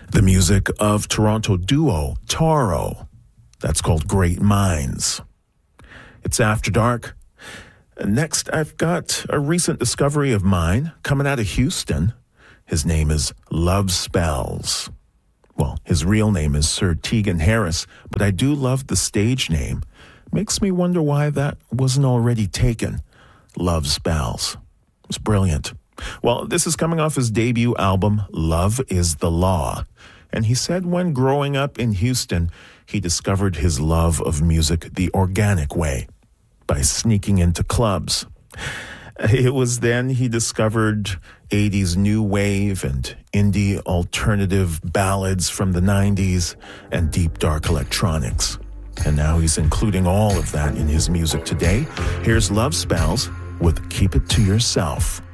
The music of Toronto duo Taro. That's called Great Minds. It's After Dark. Next, I've got a recent discovery of mine coming out of Houston. His name is Love Spells. Well, his real name is Sir Tegan Harris, but I do love the stage name. Makes me wonder why that wasn't already taken. Love Spells. It's brilliant. Well, this is coming off his debut album, Love is the Law. And he said when growing up in Houston, he discovered his love of music the organic way, by sneaking into clubs. It was then he discovered 80s new wave and indie alternative ballads from the 90s and deep dark electronics. And now he's including all of that in his music today. Here's Love Spells with Keep It to Yourself.